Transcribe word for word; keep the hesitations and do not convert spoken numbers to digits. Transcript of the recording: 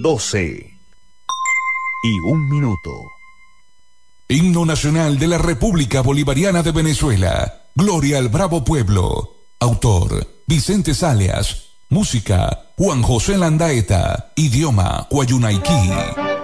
doce y un minuto. Himno nacional de la República Bolivariana de Venezuela. Gloria al bravo pueblo. Autor: Vicente Salias. Música: Juan José Landaeta. Idioma: Guayunaiki.